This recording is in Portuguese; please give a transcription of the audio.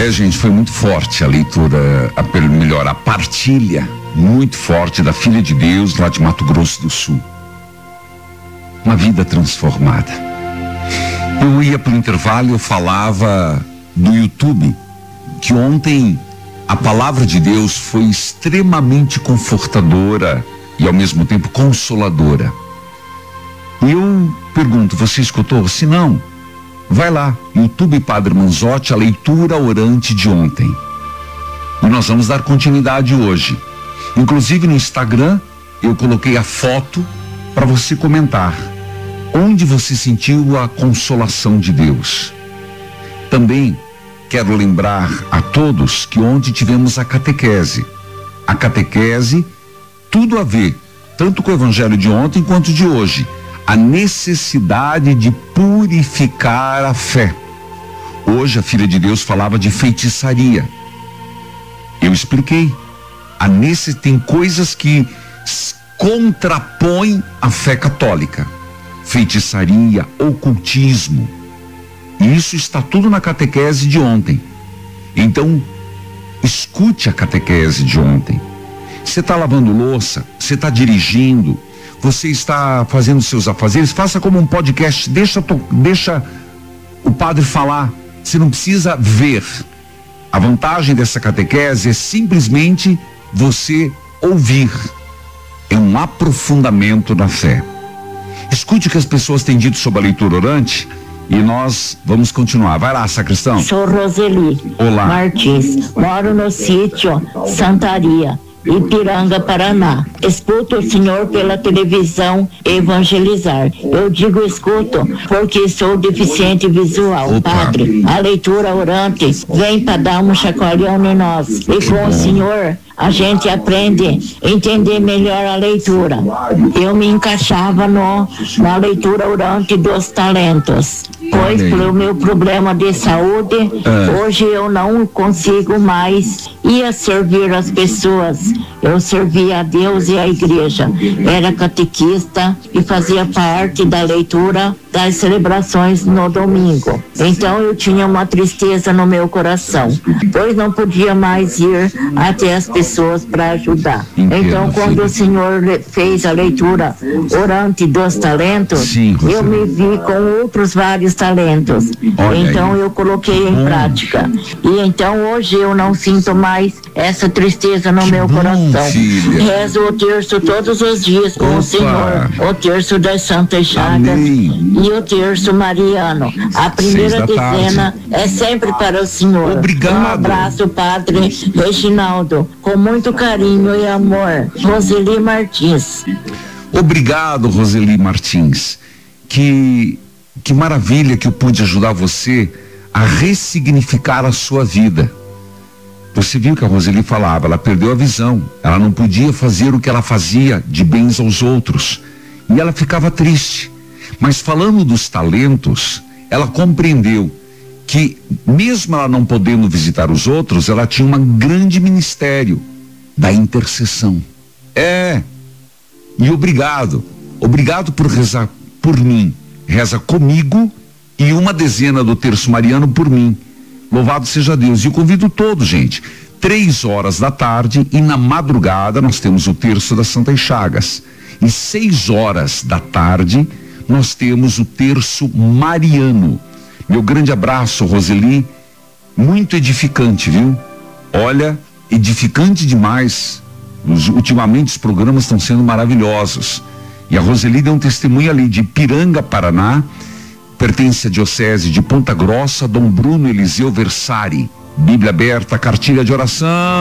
Gente, foi muito forte a leitura, a partilha muito forte da Filha de Deus lá de Mato Grosso do Sul. Uma vida transformada. Eu ia para o intervalo e eu falava do YouTube, que ontem a palavra de Deus foi extremamente confortadora e ao mesmo tempo consoladora. E eu pergunto, você escutou? Se não, vai lá, YouTube Padre Manzotti, a leitura orante de ontem. E nós vamos dar continuidade hoje. Inclusive no Instagram, eu coloquei a foto para você comentar. Onde você sentiu a consolação de Deus? Também quero lembrar a todos que ontem tivemos a catequese. A catequese, tudo a ver, tanto com o evangelho de ontem quanto de hoje. A necessidade de purificar a fé. Hoje a Filha de Deus falava de feitiçaria. Eu expliquei. Tem coisas que contrapõem a fé católica. Feitiçaria, ocultismo. Isso está tudo na catequese de ontem. Então, escute a catequese de ontem. Você está lavando louça, você está dirigindo, você está fazendo seus afazeres, faça como um podcast, deixa o padre falar. Você não precisa ver. A vantagem dessa catequese é simplesmente você ouvir. É um aprofundamento na fé. Escute o que as pessoas têm dito sobre a leitura orante e nós vamos continuar. Vai lá, sacristão. Sou Roseli. Olá. Martins. Moro no sítio Santaria, Ipiranga, Paraná. Escuto o senhor pela televisão evangelizar. Eu digo escuto porque sou deficiente visual. Opa. Padre, a leitura orante vem para dar um chacoalhão em nós. E com o senhor a gente aprende a entender melhor a leitura. Eu me encaixava na leitura orante dos talentos. Pois pelo meu problema de saúde, hoje eu não consigo mais ir servir as pessoas. Eu servia a Deus e a igreja. Era catequista e fazia parte da leitura das celebrações no domingo. Então eu tinha uma tristeza no meu coração, pois não podia mais ir até as pessoas para ajudar. Então quando o Senhor fez a leitura orante dos talentos, sim, eu me vi com outros vários talentos. Então eu coloquei em prática. E então hoje eu não sinto mais essa tristeza no meu coração. Filha. Rezo o terço todos os dias com o Senhor, o terço das Santas Chagas. Amém. E o terço mariano. A primeira dezena é sempre para o Senhor. Obrigado. Um abraço, Padre Reginaldo, com muito carinho e amor. Roseli Martins. Obrigado, Roseli Martins. Que maravilha que eu pude ajudar você a ressignificar a sua vida. Você viu que a Roseli falava, ela perdeu a visão, ela não podia fazer o que ela fazia de bens aos outros, e ela ficava triste. Mas falando dos talentos, ela compreendeu que mesmo ela não podendo visitar os outros, ela tinha um grande ministério da intercessão. E obrigado por rezar por mim, reza comigo e uma dezena do terço mariano por mim. Louvado seja Deus. E eu convido todos, gente, 3h da tarde e na madrugada nós temos o terço das Santas Chagas. E 6h da tarde nós temos o terço mariano. Meu grande abraço, Roseli. Muito edificante, viu? Olha, edificante demais. Ultimamente os programas estão sendo maravilhosos. E a Roseli deu um testemunho ali de Ipiranga, Paraná. Pertence à diocese de Ponta Grossa, Dom Bruno Eliseu Versari. Bíblia aberta, cartilha de oração.